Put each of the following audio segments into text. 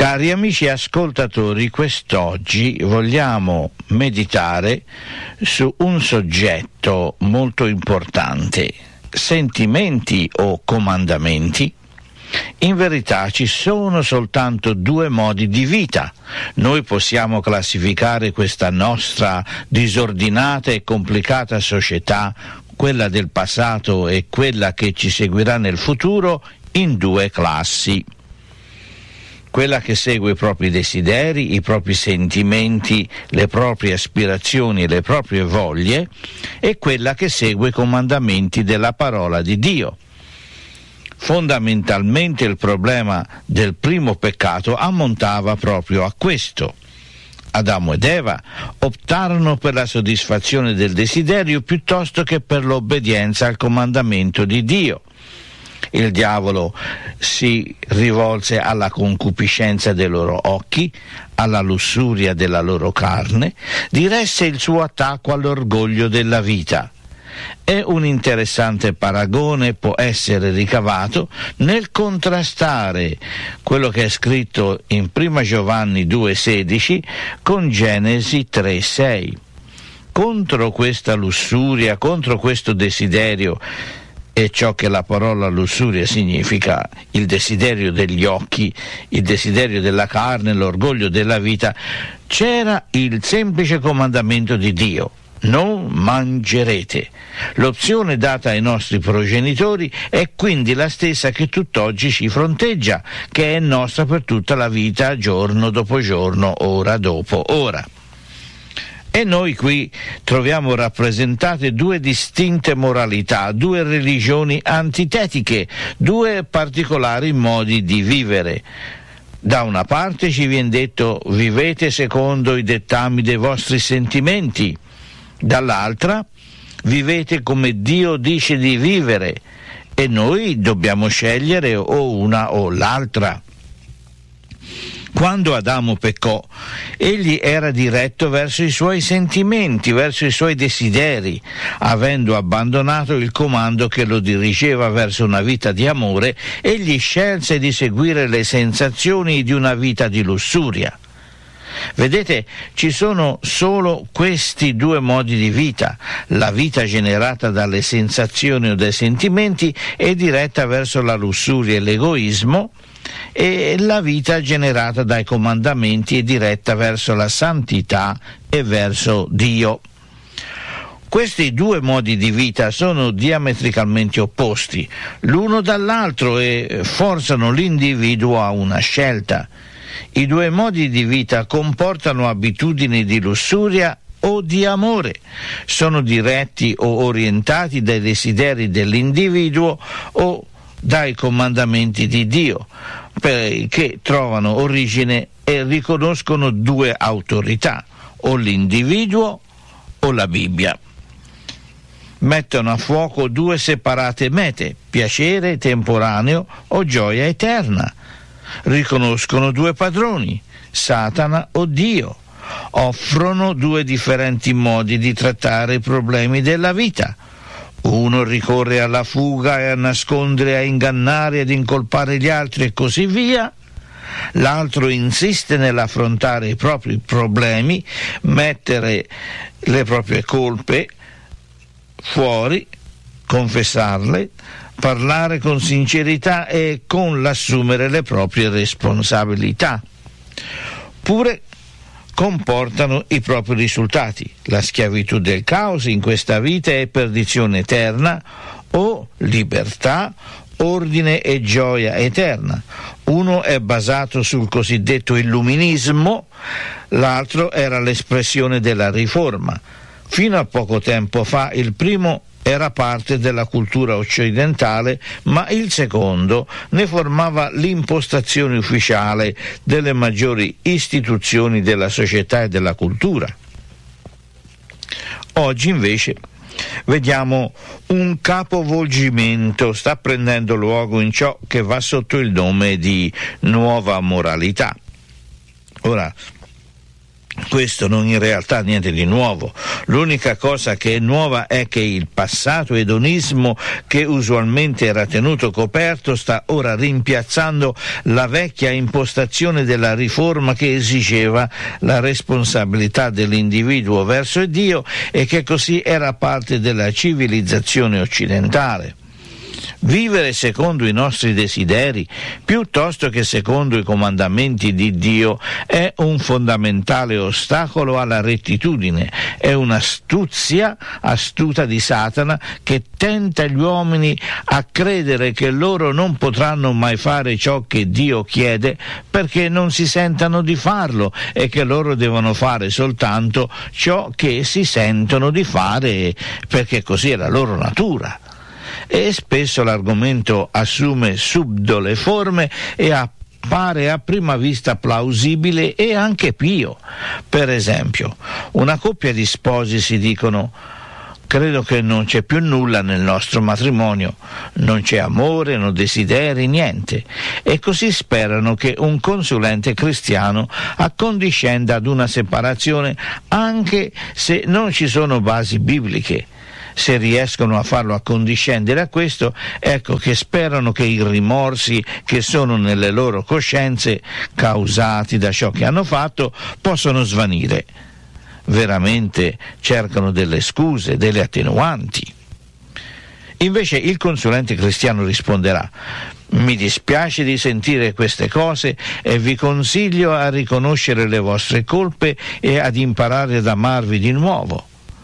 Cari amici ascoltatori, quest'oggi vogliamo meditare su un soggetto molto importante: sentimenti o comandamenti. In verità ci sono soltanto due modi di vita. Noi possiamo classificare questa nostra disordinata e complicata società, quella del passato e quella che ci seguirà nel futuro, in due classi. Quella che segue i propri desideri, i propri sentimenti, le proprie aspirazioni e le proprie voglie, e quella che segue i comandamenti della parola di Dio. Fondamentalmente il problema del primo peccato ammontava proprio a questo. Adamo ed Eva optarono per la soddisfazione del desiderio piuttosto che per l'obbedienza al comandamento di Dio. Il diavolo si rivolse alla concupiscenza dei loro occhi, alla lussuria della loro carne, diresse il suo attacco all'orgoglio della vita. E un interessante paragone può essere ricavato nel contrastare quello che è scritto in 1 Giovanni 2,16 con Genesi 3,6. Contro questa lussuria, contro questo desiderio, e ciò che la parola lussuria significa, il desiderio degli occhi, il desiderio della carne, l'orgoglio della vita, c'era il semplice comandamento di Dio: non mangerete. L'opzione data ai nostri progenitori è quindi la stessa che tutt'oggi ci fronteggia, che è nostra per tutta la vita, giorno dopo giorno, ora dopo ora. E noi qui troviamo rappresentate due distinte moralità, due religioni antitetiche, due particolari modi di vivere. Da una parte ci viene detto: vivete secondo i dettami dei vostri sentimenti, dall'altra vivete come Dio dice di vivere, e noi dobbiamo scegliere o una o l'altra. Quando Adamo peccò, egli era diretto verso i suoi sentimenti, verso i suoi desideri, avendo abbandonato il comando che lo dirigeva verso una vita di amore. Egli scelse di seguire le sensazioni di una vita di lussuria. Vedete, ci sono solo questi due modi di vita. La vita generata dalle sensazioni o dai sentimenti è diretta verso la lussuria e l'egoismo, e la vita generata dai comandamenti è diretta verso la santità e verso Dio. Questi due modi di vita sono diametricalmente opposti l'uno dall'altro e forzano l'individuo a una scelta. I due modi di vita comportano abitudini di lussuria o di amore, sono diretti o orientati dai desideri dell'individuo o dai comandamenti di Dio, che trovano origine e riconoscono due autorità: o l'individuo o la Bibbia. Mettono a fuoco due separate mete: piacere temporaneo o gioia eterna. Riconoscono due padroni: Satana o Dio. Offrono due differenti modi di trattare i problemi della vita. Uno ricorre alla fuga e a nascondere, a ingannare, ad incolpare gli altri e così via. L'altro insiste nell'affrontare i propri problemi, mettere le proprie colpe fuori, confessarle, parlare con sincerità e con l'assumere le proprie responsabilità. Pure comportano i propri risultati: la schiavitù del caos in questa vita e perdizione eterna, o libertà, ordine e gioia eterna. Uno è basato sul cosiddetto illuminismo, l'altro era l'espressione della riforma. Fino a poco tempo fa il primo era parte della cultura occidentale, ma il secondo ne formava l'impostazione ufficiale delle maggiori istituzioni della società e della cultura. Oggi invece vediamo un capovolgimento sta prendendo luogo in ciò che va sotto il nome di nuova moralità. Ora, Questo non in realtà niente di nuovo. L'unica cosa che è nuova è che il passato edonismo, che usualmente era tenuto coperto, sta ora rimpiazzando la vecchia impostazione della riforma che esigeva la responsabilità dell'individuo verso Dio e che così era parte della civilizzazione occidentale. Vivere secondo i nostri desideri piuttosto che secondo i comandamenti di Dio è un fondamentale ostacolo alla rettitudine, è un'astuzia astuta di Satana che tenta gli uomini a credere che loro non potranno mai fare ciò che Dio chiede perché non si sentano di farlo e che loro devono fare soltanto ciò che si sentono di fare perché così è la loro natura. E spesso l'argomento assume subdole forme e appare a prima vista plausibile e anche pio. Per esempio, una coppia di sposi si dicono: credo che non c'è più nulla nel nostro matrimonio, non c'è amore, non desideri, niente. E così sperano che un consulente cristiano accondiscenda ad una separazione anche se non ci sono basi bibliche. Se riescono a farlo accondiscendere a questo, ecco che sperano che i rimorsi che sono nelle loro coscienze, causati da ciò che hanno fatto, possano svanire. Veramente cercano delle scuse, delle attenuanti. Invece il consulente cristiano risponderà: mi dispiace di sentire queste cose e vi consiglio a riconoscere le vostre colpe e ad imparare ad amarvi di nuovo.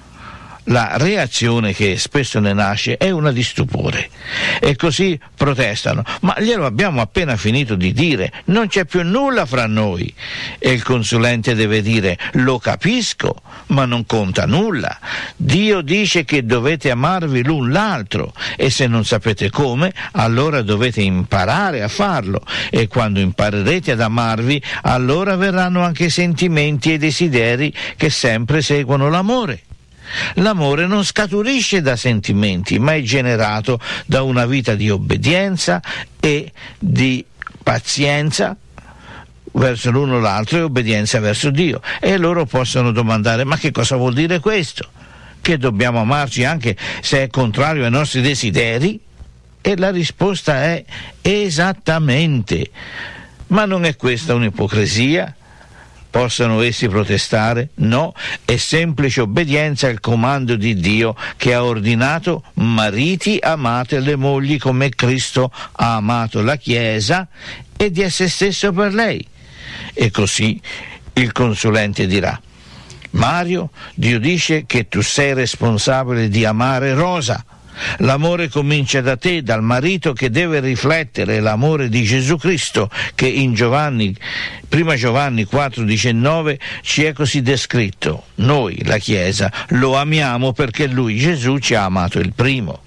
La reazione che spesso ne nasce è una di stupore e così protestano: ma glielo abbiamo appena finito di dire, non c'è più nulla fra noi. E il consulente deve dire: lo capisco, ma non conta nulla. Dio dice che dovete amarvi l'un l'altro e se non sapete come, allora dovete imparare a farlo e quando imparerete ad amarvi, allora verranno anche sentimenti e desideri che sempre seguono l'amore. L'amore non scaturisce da sentimenti, ma è generato da una vita di obbedienza e di pazienza verso l'uno o l'altro e obbedienza verso Dio. E loro possono domandare: ma che cosa vuol dire questo? Che dobbiamo amarci anche se è contrario ai nostri desideri? E la risposta è: esattamente. Ma non è questa un'ipocrisia? Possono essi protestare? No, è semplice obbedienza al comando di Dio che ha ordinato: mariti, amate le mogli come Cristo ha amato la Chiesa e dia se stesso per lei. E così il consulente dirà: Mario, Dio dice che tu sei responsabile di amare Rosa. L'amore comincia da te, dal marito, che deve riflettere l'amore di Gesù Cristo, che in prima Giovanni 4,19 ci è così descritto: noi, la Chiesa, lo amiamo perché Lui, Gesù, ci ha amato il primo.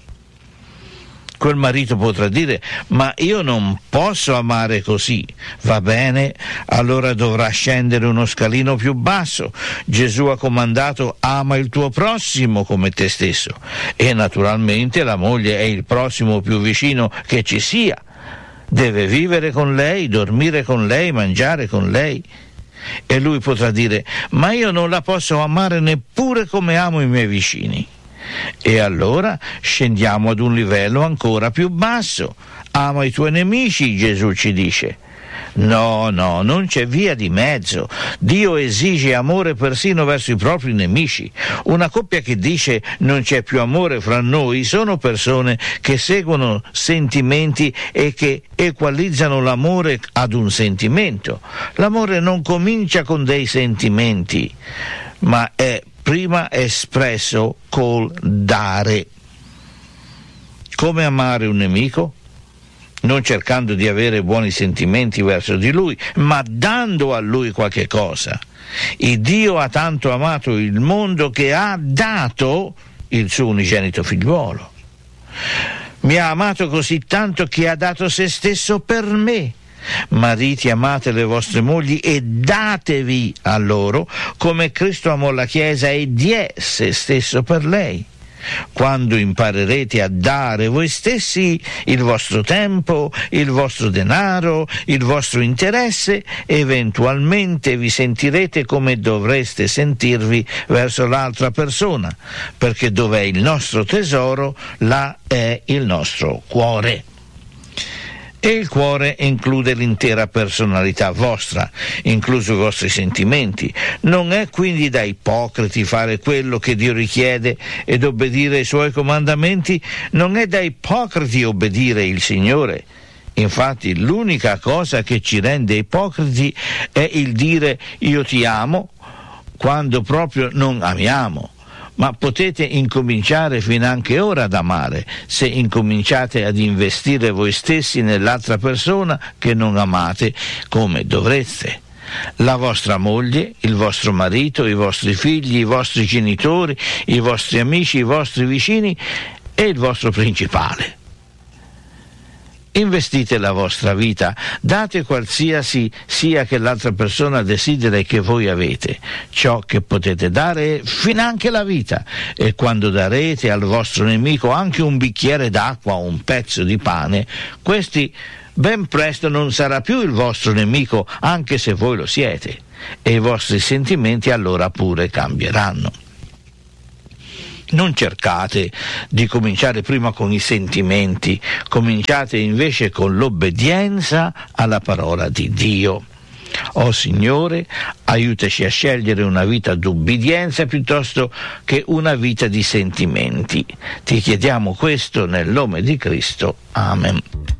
Quel marito potrà dire: ma io non posso amare così. Va bene, allora dovrà scendere uno scalino più basso. Gesù ha comandato: ama il tuo prossimo come te stesso. E naturalmente la moglie è il prossimo più vicino che ci sia. Deve vivere con lei, dormire con lei, mangiare con lei. E lui potrà dire: ma io non la posso amare neppure come amo i miei vicini. E allora scendiamo ad un livello ancora più basso. Ama i tuoi nemici, Gesù ci dice. No, non c'è via di mezzo. Dio esige amore persino verso i propri nemici. Una coppia che dice non c'è più amore fra noi sono persone che seguono sentimenti e che equalizzano l'amore ad un sentimento. L'amore non comincia con dei sentimenti, ma è prima espresso col dare. Come amare un nemico? Non cercando di avere buoni sentimenti verso di lui, ma dando a lui qualche cosa. Il Dio ha tanto amato il mondo che ha dato il suo unigenito figliuolo. Mi ha amato così tanto che ha dato se stesso per me. Mariti, amate le vostre mogli e datevi a loro come Cristo amò la Chiesa e diè se stesso per lei. Quando imparerete a dare voi stessi il vostro tempo, il vostro denaro, il vostro interesse, eventualmente vi sentirete come dovreste sentirvi verso l'altra persona, perché dov'è il nostro tesoro, là è il nostro cuore. E il cuore include l'intera personalità vostra, incluso i vostri sentimenti. Non è quindi da ipocriti fare quello che Dio richiede ed obbedire ai suoi comandamenti, non è da ipocriti obbedire il Signore. Infatti l'unica cosa che ci rende ipocriti è il dire io ti amo quando proprio non amiamo. Ma potete incominciare finanche ora ad amare, se incominciate ad investire voi stessi nell'altra persona che non amate come dovreste. La vostra moglie, il vostro marito, i vostri figli, i vostri genitori, i vostri amici, i vostri vicini e il vostro principale. Investite la vostra vita, date qualsiasi sia che l'altra persona desidera e che voi avete. Ciò che potete dare è finanche la vita, e quando darete al vostro nemico anche un bicchiere d'acqua o un pezzo di pane, questi ben presto non sarà più il vostro nemico, anche se voi lo siete, e i vostri sentimenti allora pure cambieranno. Non cercate di cominciare prima con i sentimenti, cominciate invece con l'obbedienza alla parola di Dio. Oh Signore, aiutaci a scegliere una vita d'ubbidienza piuttosto che una vita di sentimenti. Ti chiediamo questo nel nome di Cristo. Amen.